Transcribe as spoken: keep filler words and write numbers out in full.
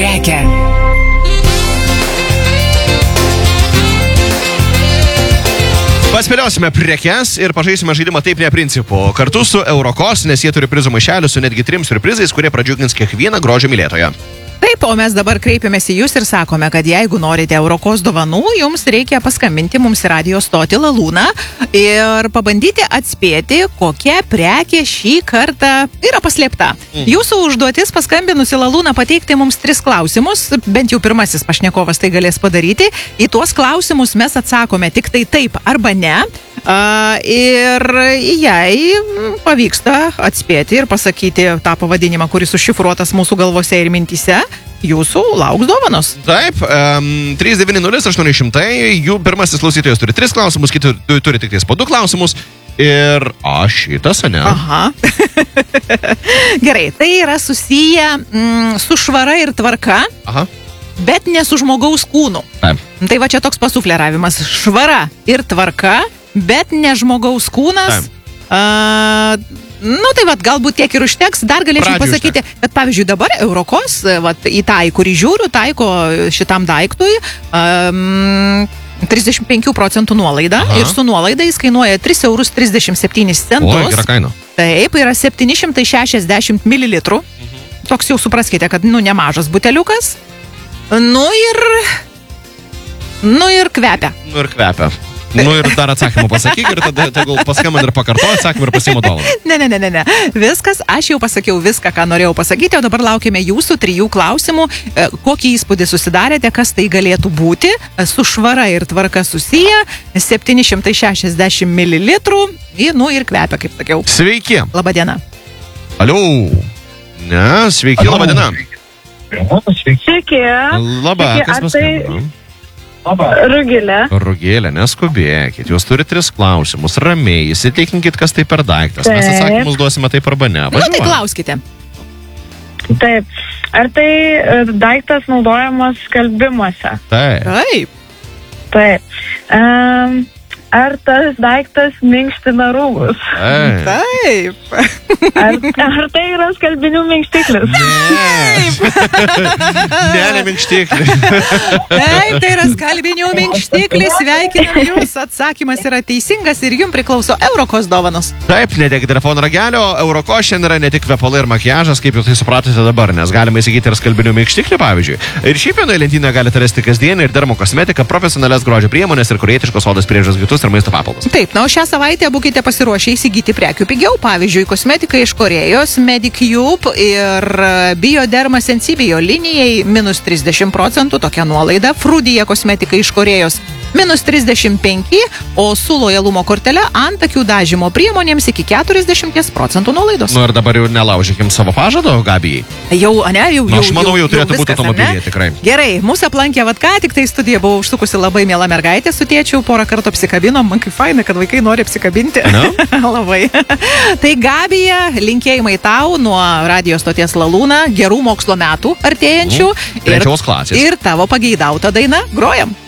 prekę. Paspėliosime prekes ir pažaisime žaidimą taip ne principu. Kartu su Eurokos, nes jie turi prizų maišelių su netgi trim surprizais, kurie pradžiugins kiekvieną grožio mylėtoją. Taip, o mes dabar kreipiamės į jūs ir sakome, kad jeigu norite Eurokos dovanų, jums reikia paskambinti mums į radijo stotį Lalūną ir pabandyti atspėti, kokia prekė šį kartą yra paslėpta. Mm. Jūsų užduotis paskambinus į Lalūną pateikti mums tris klausimus, bent jau pirmasis pašnekovas tai galės padaryti. Į tuos klausimus mes atsakome tik tai taip arba ne. Uh, ir jei pavyksta atspėti ir pasakyti tą pavadinimą, kuris užšifruotas mūsų galvose ir mintyse, jūsų lauks dovanos. Taip, um, trys devyni nulis aštuoni šimtai, jų pirmasis klausytojas turi tris klausimus, kiti turi tik tais po du klausimus. Ir aš šitas, ne? Aha. Gerai, tai yra susiję mm, su švara ir tvarka. Aha. Bet ne su žmogaus kūnu. Taip. Tai va čia toks pasufleravimas. Švara ir tvarka, bet ne žmogaus kūnas. Uh, nu tai vat, galbūt tiek ir užteks. Dar galėčiau Pradžių pasakyti, užteks. Kad pavyzdžiui dabar Eurokos, vat, į tą, į kurį žiūriu, taiko šitam daiktui um, trisdešimt penkių procentų nuolaidą. Aha. Ir su nuolaida jis kainuoja tris eurus trisdešimt septynis centus. O, gera kaina. Taip, yra septyni šimtai šešiasdešimt mililitrų. Mhm. Toks jau supraskite, kad nu nemažas buteliukas. Nu ir... Nu ir kvepia. Nu ir kvepia. Nu ir dar atsakymą pasakyk ir tada tegul paskambina ir pakartoja atsakymą ir pasiima dovaną. Ne, ne, ne, ne, ne. Viskas, aš jau pasakiau viską, ką norėjau pasakyti, o dabar laukime jūsų trijų klausimų. Kokį įspūdį susidarėte, kas tai galėtų būti, su švara ir tvarka susiję, septyni šimtai šešiasdešimt mililitrų, nu ir kvepia, kaip sakiau. Sveiki. Labadiena. Aliu. Ne, sveiki, Aliu. labadiena. Sveiki. Labą, kas paskambino? Rugilė. Rugilė, neskubėkit, jūs turite tris klausimus, ramiai, įsitikinkit, kas tai per daiktas. Mes atsakymus duosime taip arba ne. Nu, tai klauskite. Taip. Ar tai daiktas naudojamas skalbimuose? Taip. Taip. Taip. Um, ar tas daiktas minkština rūbus? Taip. Taip. Ar, ar tai yra skalbinių minkštiklis? Ne. Ne, ne minkštiklis. Taip, tai yra skalbinių minkštiklis. Sveikinam jūs. Atsakymas yra teisingas ir jums priklauso Eurokos dovanos. Taip, nedėkit telefono ragelio. Eurokos šiandien yra ne tik kvepalai ir makiažas, kaip jūs tai supratote dabar, nes galima įsigyti ir skalbinių minkštiklį, pavyzdžiui. Ir šiaip vienoje lentynoje galite rasti kasdienį ir dermokosmetiką, profesionalias grožio priemonės ir korejietiškos odos priežiūros gaitus ir maisto papildus. Taip, na, o šią savaitę būkite pasiruošę įsigyti prekių pigiau, pavyzdžiui, kosmetika iš Korėjos, Medicube ir Bioderma Sensibio linijai minus trisdešimt procentų, tokia nuolaida, Frudija kosmetika iš Korėjos minus trisdešimt penki, o su lojalumo kortele antakių dažymo priemonėms iki keturiasdešimt procentų nuolaidos. Nu ir dabar jau nelaužykim savo pažado, Gabijai. Jau, ne, jau, nu, aš manau, jau, jau turėtų jau būti automobilyje, tikrai. Gerai, mūsų aplankė, vat ką, tik tai studiją buvau užsukusi labai miela mergaitė su tėčiu, porą kartų apsikabinom, man kaip faina, kad vaikai nori apsikabinti. Labai. Tai Gabija, linkėjimai tau nuo radijo stoties Lalūna, gerų mokslo metų artėjančių. Mm, trečios klasės. Ir tavo pageidautą dainą grojam.